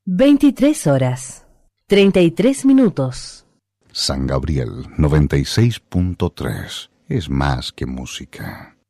23:33. San Gabriel 96.3 es más que música.